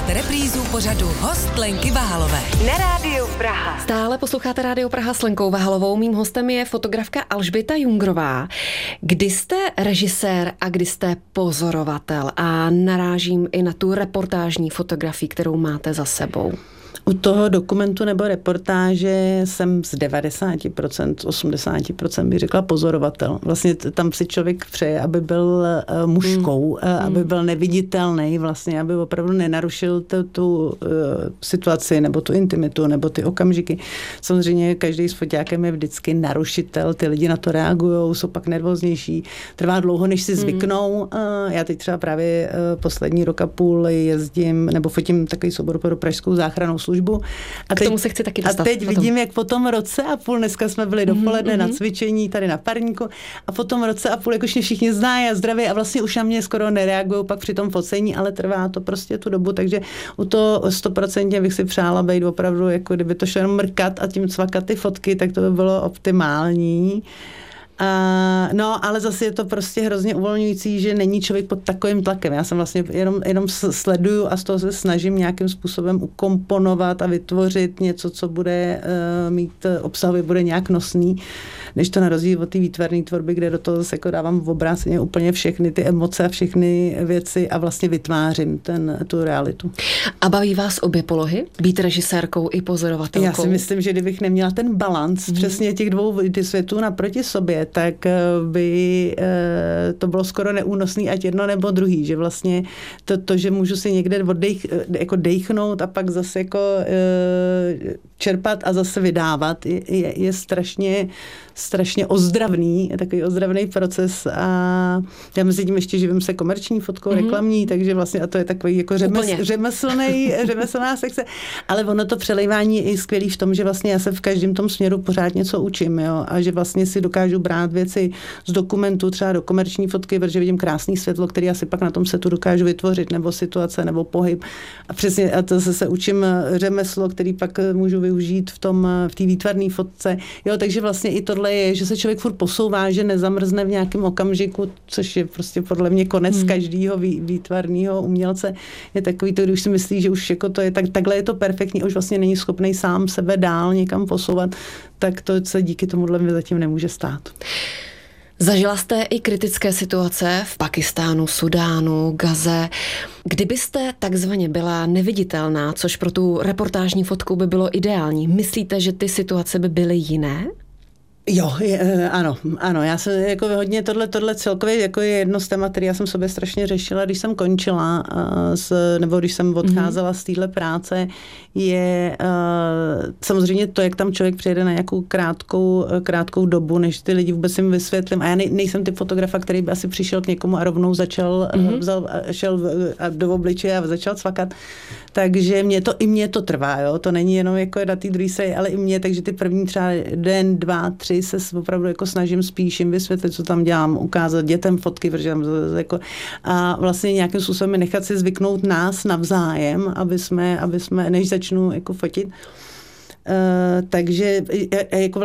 reprízu pořadu Host Lenky Vahalové. Na Rádiu Praha. Stále posloucháte Rádio Praha s Lenkou Vahalovou. Mým hostem je fotografka Alžběta Jungrová. Kdy jste režisér a kdy jste pozorovatel? A narážím i na tu reportážní fotografii, kterou máte za sebou. U toho dokumentu nebo reportáže jsem z 90%, 80% bych řekla pozorovatel. Vlastně tam si člověk přeje, aby byl mužkou, aby byl neviditelný, vlastně, aby opravdu nenarušil tu situaci nebo tu intimitu nebo ty okamžiky. Samozřejmě každý s foťákem je vždycky narušitel, ty lidi na to reagují, jsou pak nervóznější, trvá dlouho, než si zvyknou. Já teď třeba právě poslední rok a půl jezdím nebo fotím takový soubor pro pražskou záchrannou službu. A k tomu se chci taky dostat. A teď vidím, jak po tom roce a půl, dneska jsme byli dopoledne na cvičení tady na parníku a po tom roce a půl, jak už mě všichni znají a zdraví a vlastně už na mě skoro nereagují pak při tom focení, ale trvá to prostě tu dobu, takže u toho 100% bych si přála být opravdu, jako kdyby to šlo jenom mrkat a tím cvakat ty fotky, tak to by bylo optimální. No, ale zase je to prostě hrozně uvolňující, že není člověk pod takovým tlakem. Já jsem vlastně jenom sleduju a z toho se snažím nějakým způsobem ukomponovat a vytvořit něco, co bude mít obsahově, bude nějak nosný, než to na rozdíl od té výtvarné tvorby, kde do toho zase jako dávám v obráceně úplně všechny ty emoce a všechny věci a vlastně vytvářím tu realitu. A baví vás obě polohy? Být režisérkou i pozorovatelkou? Já si myslím, že kdybych neměla ten balanc přesně těch dvou světů naproti sobě, tak by to bylo skoro neúnosný, ať jedno nebo druhý, že vlastně to že můžu si někde jako dejchnout a pak zase jako čerpat a zase vydávat, je strašně ozdravný, takový ozdravný proces a já mezi tím ještě živím se komerční fotkou, reklamní, takže vlastně a to je takový jako řemeslná sekce, ale ono to přelejvání je i skvělý v tom, že vlastně já se v každém tom směru pořád něco učím, jo, a že vlastně si dokážu brát věci z dokumentu třeba do komerční fotky, protože vidím krásný světlo, který asi pak na tom setu dokážu vytvořit, nebo situace, nebo pohyb. A přesně a to se učím řemeslo, který pak můžu využít v té výtvarné fotce. Jo, takže vlastně i tohle je, že se člověk furt posouvá, že nezamrzne v nějakém okamžiku, což je prostě podle mě konec každého výtvarného umělce. Je takový to, když si myslí, že už jako to je takhle je to perfektní, už vlastně není schopný sám sebe dál někam posouvat, tak to se díky tomuhle mi zatím nemůže stát. Zažila jste i kritické situace v Pakistánu, Sudánu, Gaze. Kdybyste takzvaně byla neviditelná, což pro tu reportážní fotku by bylo ideální, myslíte, že ty situace by byly jiné? Jo, ano, já jsem jako hodně tohle celkově jako je jedno z témat, který já jsem sobě strašně řešila, když jsem končila, nebo když jsem odcházela z téhle práce, je samozřejmě to, jak tam člověk přijede na nějakou krátkou dobu, než ty lidi vůbec jim vysvětlím. A já nejsem typ fotografa, který by asi přišel k někomu a rovnou šel do obličeje a začal cvakat. Takže mě to trvá, jo. To není jenom jako na té druhé straně, ale i mě, takže ty první třeba den, 2, 3 se opravdu jako snažím spíš jim vysvětlit, co tam dělám, ukázat dětem fotky, protože tam jako a vlastně nějakým způsobem nechat si zvyknout nás navzájem, aby jsme než začnu jako fotit. Takže jako